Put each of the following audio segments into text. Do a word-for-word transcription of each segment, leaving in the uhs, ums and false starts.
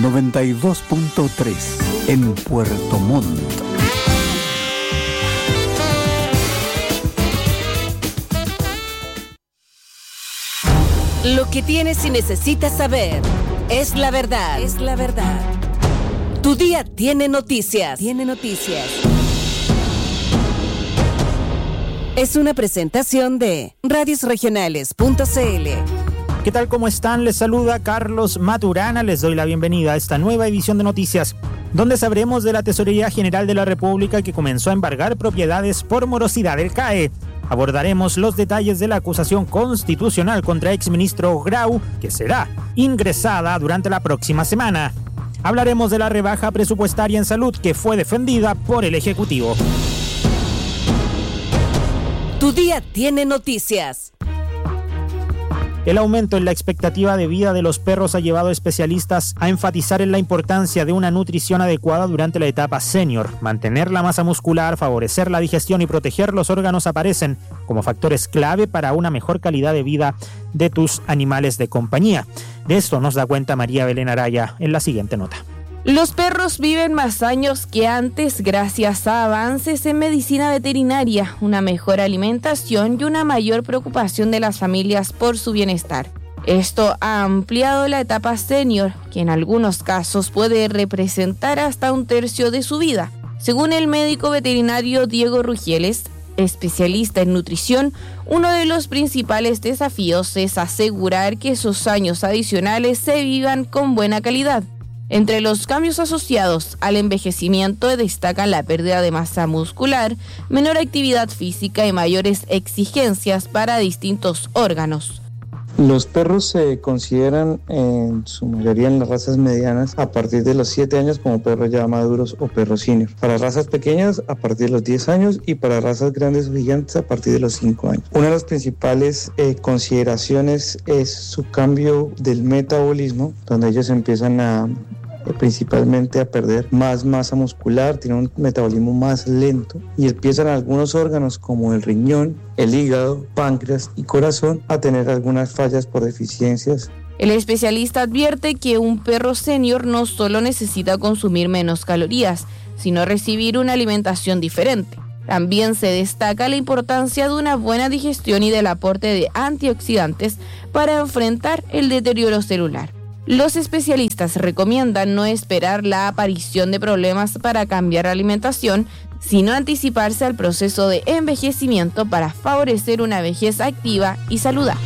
noventa y dos punto tres en Puerto Montt. Lo que tienes y necesitas saber es la verdad. Es la verdad. Tu día tiene noticias. Tiene noticias. Es una presentación de radios regionales punto c l. ¿Qué tal? ¿Cómo están? Les saluda Carlos Maturana. Les doy la bienvenida a esta nueva edición de noticias, donde sabremos de la Tesorería General de la República que comenzó a embargar propiedades por morosidad del C A E. Abordaremos los detalles de la acusación constitucional contra exministro Grau, que será ingresada durante la próxima semana. Hablaremos de la rebaja presupuestaria en salud que fue defendida por el Ejecutivo. Tu día tiene noticias. El aumento en la expectativa de vida de los perros ha llevado a especialistas a enfatizar en la importancia de una nutrición adecuada durante la etapa senior. Mantener la masa muscular, favorecer la digestión y proteger los órganos aparecen como factores clave para una mejor calidad de vida de tus animales de compañía. De esto nos da cuenta María Belén Araya en la siguiente nota. Los perros viven más años que antes gracias a avances en medicina veterinaria, una mejor alimentación y una mayor preocupación de las familias por su bienestar. Esto ha ampliado la etapa senior, que en algunos casos puede representar hasta un tercio de su vida. Según el médico veterinario Diego Rugieles, especialista en nutrición, uno de los principales desafíos es asegurar que esos años adicionales se vivan con buena calidad. Entre los cambios asociados al envejecimiento destacan la pérdida de masa muscular, menor actividad física y mayores exigencias para distintos órganos. Los perros se consideran en su mayoría en las razas medianas a partir de los siete años como perros ya maduros o perros senior. Para razas pequeñas a partir de los diez años y para razas grandes o gigantes a partir de los cinco años. Una de las principales eh, consideraciones es su cambio del metabolismo, donde ellos empiezan a principalmente a perder más masa muscular, tienen un metabolismo más lento y empiezan algunos órganos como el riñón, el hígado, páncreas y corazón a tener algunas fallas por deficiencias. El especialista advierte que un perro senior no solo necesita consumir menos calorías, sino recibir una alimentación diferente. También se destaca la importancia de una buena digestión y del aporte de antioxidantes para enfrentar el deterioro celular. Los especialistas recomiendan no esperar la aparición de problemas para cambiar la alimentación, sino anticiparse al proceso de envejecimiento para favorecer una vejez activa y saludable.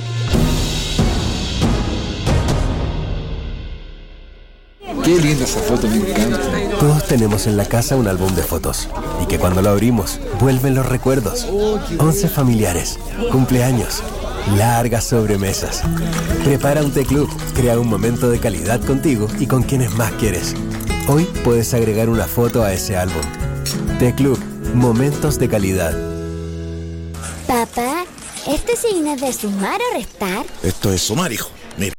Qué linda esa foto, me encanta. Todos tenemos en la casa un álbum de fotos y que cuando lo abrimos vuelven los recuerdos. Once familiares, cumpleaños, largas sobremesas. Prepara un té club, crea un momento de calidad contigo y con quienes más quieres. Hoy puedes agregar una foto a ese álbum. Té Club, momentos de calidad. Papá, ¿este signo es de sumar o restar? Esto es sumar, hijo. Mira.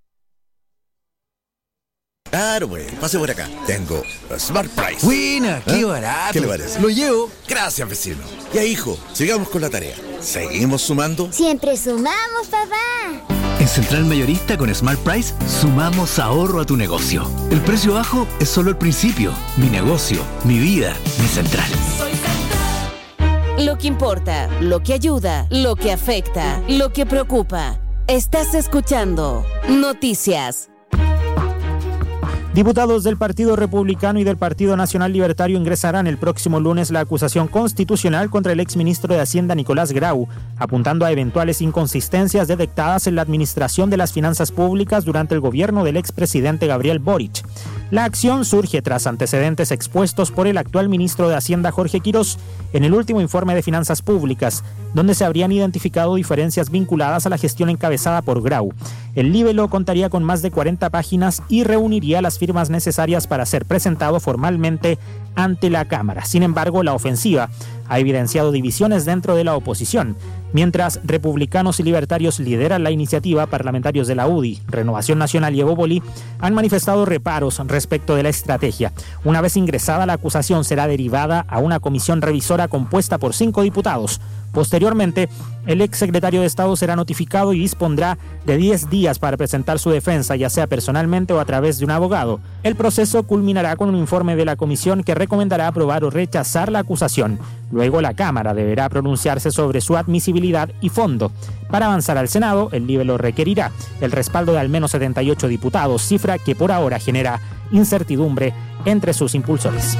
Claro, güey. Pase por acá. Tengo Smart Price. Buena, qué ¿Eh? barato. ¿Qué le parece? Lo llevo. Gracias, vecino. Ya, hijo, sigamos con la tarea. ¿Seguimos sumando? Siempre sumamos, papá. En Central Mayorista con Smart Price sumamos ahorro a tu negocio. El precio bajo es solo el principio. Mi negocio, mi vida, mi Central. Lo que importa, lo que ayuda, lo que afecta, lo que preocupa. Estás escuchando Noticias. Diputados del Partido Republicano y del Partido Nacional Libertario ingresarán el próximo lunes la acusación constitucional contra el exministro de Hacienda Nicolás Grau, apuntando a eventuales inconsistencias detectadas en la administración de las finanzas públicas durante el gobierno del expresidente Gabriel Boric. La acción surge tras antecedentes expuestos por el actual ministro de Hacienda Jorge Quirós en el último informe de finanzas públicas, donde se habrían identificado diferencias vinculadas a la gestión encabezada por Grau. El libelo contaría con más de cuarenta páginas y reuniría las firmas necesarias para ser presentado formalmente ante la Cámara. Sin embargo, la ofensiva ha evidenciado divisiones dentro de la oposición. Mientras republicanos y libertarios lideran la iniciativa, parlamentarios de la U D I, Renovación Nacional y Evópoli han manifestado reparos respecto de la estrategia. Una vez ingresada la acusación será derivada a una comisión revisora compuesta por cinco diputados. Posteriormente, el exsecretario de Estado será notificado y dispondrá de diez días para presentar su defensa, ya sea personalmente o a través de un abogado. El proceso culminará con un informe de la comisión que recomendará aprobar o rechazar la acusación. Luego la Cámara deberá pronunciarse sobre su admisibilidad y fondo. Para avanzar al Senado, el L I B E lo requerirá el respaldo de al menos setenta y ocho diputados, cifra que por ahora genera incertidumbre entre sus impulsores.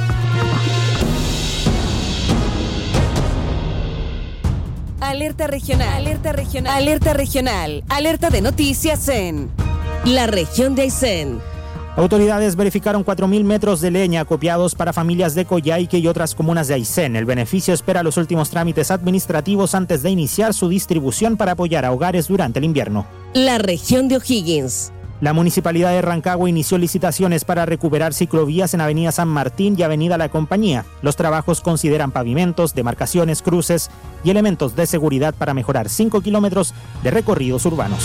Alerta regional, alerta regional, alerta regional, alerta de noticias en la región de Aysén. Autoridades verificaron cuatro mil metros de leña acopiados para familias de Coyhaique y otras comunas de Aysén. El beneficio espera los últimos trámites administrativos antes de iniciar su distribución para apoyar a hogares durante el invierno. La región de O'Higgins. La Municipalidad de Rancagua inició licitaciones para recuperar ciclovías en Avenida San Martín y Avenida La Compañía. Los trabajos consideran pavimentos, demarcaciones, cruces y elementos de seguridad para mejorar cinco kilómetros de recorridos urbanos.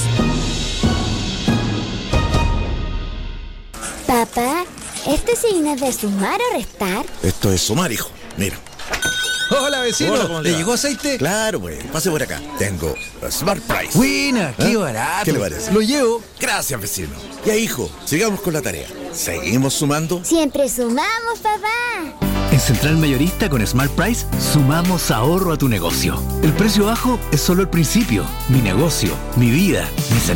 Papá, ¿este signo es de sumar o restar? Esto es sumar, hijo. Mira. Hola, vecino. Hola, ¿cómo le ¿Le va? llegó aceite? Claro, pues. Pase por acá. Tengo Smart Price. Buena, qué ¿Eh? barato. ¿Qué le parece? Lo llevo. Gracias, vecino. Ya, hijo, sigamos con la tarea. ¿Seguimos sumando? Siempre sumamos, papá. En Central Mayorista con Smart Price sumamos ahorro a tu negocio. El precio bajo es solo el principio. Mi negocio, mi vida, mi